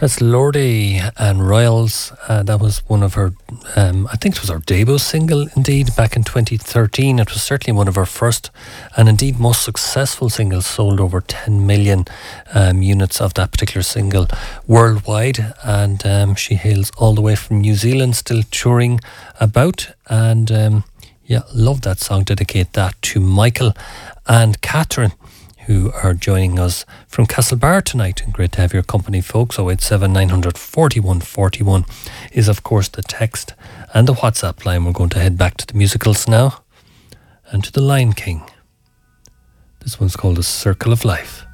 That's Lordy and Royals. That was one of her, I think it was her debut single, indeed, back in 2013. It was certainly one of her first and indeed most successful singles, sold over 10 million units of that particular single worldwide. And she hails all the way from New Zealand, still touring about. And yeah, love that song. Dedicate that to Michael and Catherine, who are joining us from Castlebar tonight. And great to have your company, folks. 087 900 41 41 is, of course, the text and the WhatsApp line. We're going to head back to the musicals now and to the Lion King. This one's called The Circle of Life.